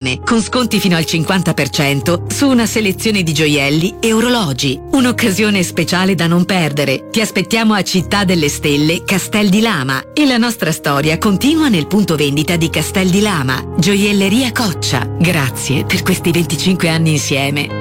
insieme, con sconti fino al 50% su una selezione di gioielli e orologi. Un'occasione speciale da non perdere. Ti aspettiamo a Città delle Stelle, Castel di Lama, e la nostra storia continua nel punto vendita di Castel di Lama, Gioielleria Coccia. Grazie per questi 25 anni insieme.